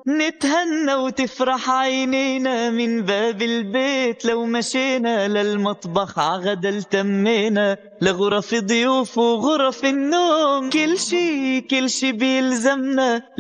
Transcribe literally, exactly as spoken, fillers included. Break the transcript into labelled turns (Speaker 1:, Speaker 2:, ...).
Speaker 1: نتهنى وتفرح عينينا من باب البيت، لو مشينا للمطبخ عغدا التمينا، لغرف ضيوف وغرف النوم كل شي كل شي بيلزمنا.